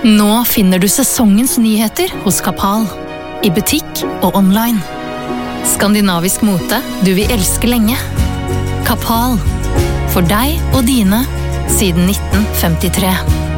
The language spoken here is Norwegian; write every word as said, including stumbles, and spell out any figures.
Nå finner du sesongens nyheter hos Kapal, i butikk og online. Skandinavisk mote du vil elske lenge. Kapal, for deg og dine, siden nitten femtitre.